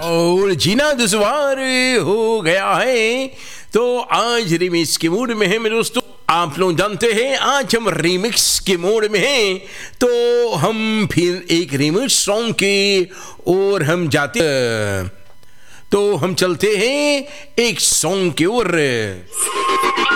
और जीना दुश्वार हो गया है। तो आज रिमिक्स के मूड में है मेरे दोस्तों। आप लोग जानते हैं आज हम रिमिक्स के मोड में हैं, तो हम फिर एक रिमिक्स सॉन्ग की ओर हम जाते, तो हम चलते हैं एक सॉन्ग की ओर।